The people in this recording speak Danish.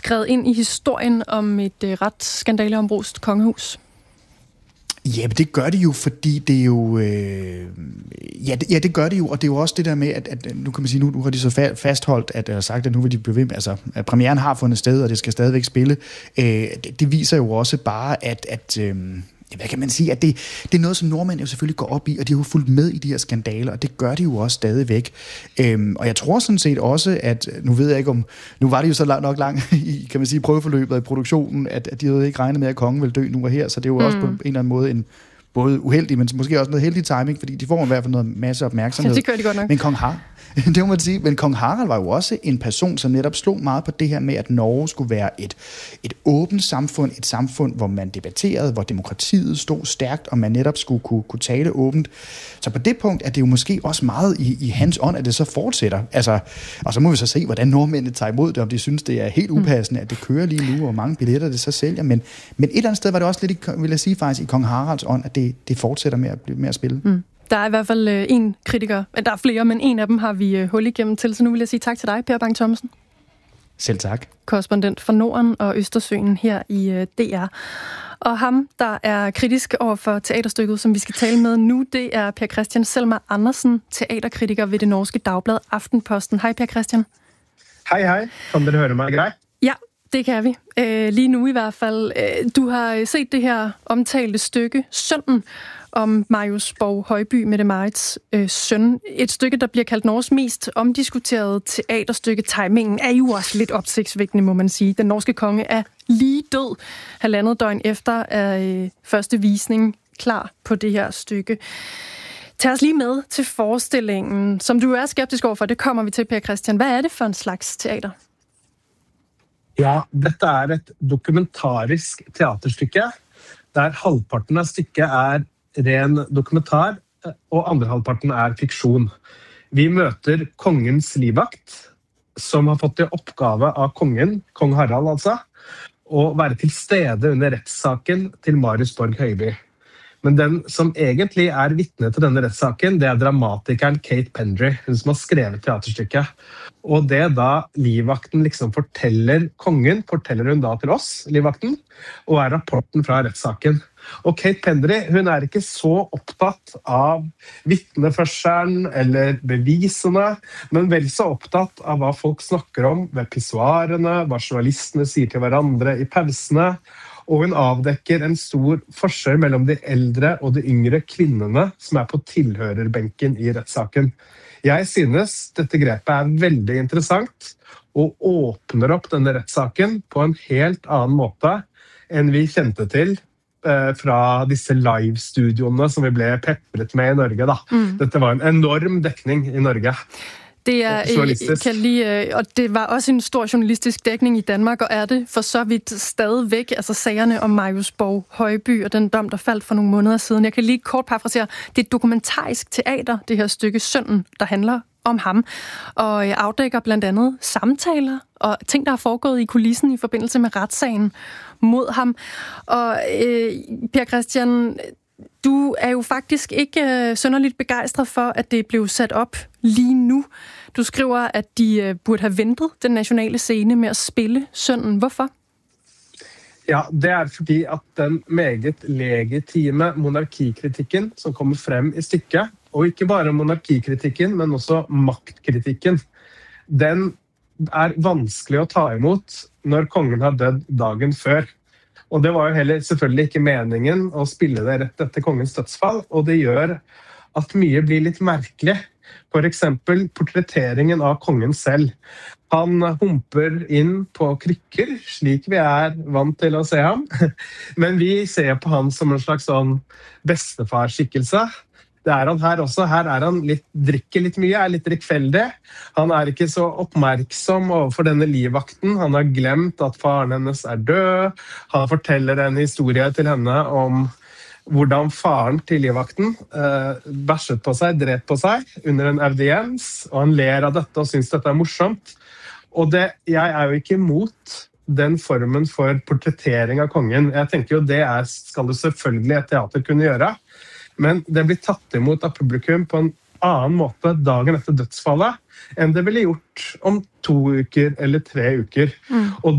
skrevet ind i historien om et ret skandaleombrust kongehus? Ja, men det gør det jo, fordi det er jo... det gør det jo, og det er jo også det der med, at nu kan man sige, nu har de så fastholdt, at sagt, at nu vil de blive ved med, altså, at premieren har fundet sted, og det skal stadigvæk spille. Det viser jo også bare, at hvad kan man sige, at det er noget, som nordmænd jo selvfølgelig går op i, og de har jo fulgt med i de her skandaler, og det gør de jo også stadigvæk. Og jeg tror sådan set også, at nu ved jeg ikke om, nu var det jo så nok langt i, kan man sige, prøveforløbet i produktionen, at de havde ikke regnet med, at kongen ville dø nu og her, så det er jo også på en eller anden måde en både uheldig, men måske også noget heldig timing, fordi de får i hvert fald noget masse opmærksomhed. Ja, det gør de godt nok. Men det må man sige, men kong Harald var jo også en person, som netop slog meget på det her med, at Norge skulle være et åbent samfund, et samfund, hvor man debatterede, hvor demokratiet stod stærkt, og man netop skulle kunne tale åbent. Så på det punkt er det jo måske også meget i hans ånd, at det så fortsætter. Altså, og så må vi så se, hvordan nordmændene tager imod det, om de synes, det er helt upassende, at det kører lige nu, og mange billetter det så sælger. Men et eller andet sted var det også lidt, vil jeg sige faktisk, i kong Haralds ånd, at det fortsætter med at spille. Der er i hvert fald en kritiker, men der er flere, men en af dem har vi hul igennem til, så nu vil jeg sige tak til dig, Per Bang Thomsen. Selv tak. Korrespondent for Norden og Østersøen her i DR. Og ham, der er kritisk over for teaterstykket, som vi skal tale med nu, det er Per Christian Selmer Andersen, teaterkritiker ved det norske dagblad Aftenposten. Hej Per Christian. Hej. Kan dere høre mig greit? Ja, det kan vi. Lige nu i hvert fald. Du har set det her omtalte stykke, Sønnen, om Marius Borg Højby, Mette-Marits søn. Et stykke, der bliver kaldt Norges mest omdiskuterede teaterstykke. Timingen er jo også lidt opsigtsvækkende, må man sige. Den norske konge er lige død. 1,5 døgn efter er første visning klar på det her stykke. Tag os lige med til forestillingen, som du er skeptisk overfor. Det kommer vi til, Per Christian. Hvad er det for en slags teater? Ja, dette er et dokumentarisk teaterstykke, der halvparten av stykket er ren dokumentar, og andre halvparten er fiksjon. Vi møter kongens livvakt, som har fått i oppgave av kongen, kong Harald altså, å være til stede under rettssaken til Marius Borg Højby. Men den som egentlig er vitne til denne rettssaken, det er dramatikeren Kate Pendry, hun som har skrevet teaterstykket. Og det da livvakten liksom forteller kongen, forteller hun da til oss, livvakten, og er rapporten fra rettssaken. Og Kate Pendry, hun er ikke så opptatt av vitneførselen eller bevisene, men vel så opptatt av hva folk snakker om ved pissoarene, hva journalistene sier til hverandre i pausene, og hun avdekker en stor forskjell mellom de eldre og de yngre kvinnene som er på tilhørerbenken i rettssaken. Jeg synes dette grepet er veldig interessant og åpner opp denne rettssaken på en helt annen måte enn vi kjente til fra disse live-studioene som vi ble pepret med i Norge. Da. Dette var en enorm dekning i Norge. Det er, og det var også en stor journalistisk dækning i Danmark, og er det for så vidt stadigvæk, altså sagerne om Marius Borg Højby og den dom, der faldt for nogle måneder siden. Jeg kan lige kort parafrasere. Det er et dokumentarisk teater, det her stykke Sønnen, der handler om ham, og afdækker blandt andet samtaler og ting, der er foregået i kulissen i forbindelse med retssagen mod ham. Og Per Christian, du er jo faktisk ikke synderligt begejstret for, at det blev sat op lige nu. Du skriver, at de burde have ventet den nationale scene med at spille Sønnen. Hvorfor? Ja, det er fordi at den meget legitime monarkikritikken som kommer frem i stykket, og ikke bare monarkikritikken, men også maktkritikken, den er vanskelig å ta imot når kongen har dødd dagen før. Og det var jo heller selvfølgelig ikke meningen å spille det rett etter kongens dødsfall, og det gjør at mye blir litt merkelig. For eksempel portretteringen av kongen selv. Han humper inn på krykker, slik vi er vant til å se ham. Men vi ser på han som en slags sånn bestefarskikkelse. Det er han her også. Her er han drikker litt mye, er litt drikkfeldig. Han er ikke så oppmerksom overfor denne livvakten. Han har glemt at faren hennes er død. Han forteller en historie til henne om hvordan faren til livvakten bæsjet på seg, dret på seg under en audiens, og han ler av dette og synes dette er morsomt. Og jeg er jo ikke imot den formen for portrettering av kongen. Jeg tenker jo det skal det selvfølgelig et teater kunne gjøre, men det blir tatt imot av publikum på en annen måte dagen etter dødsfallet enn det ville gjort om 2 uker eller 3 uker. Og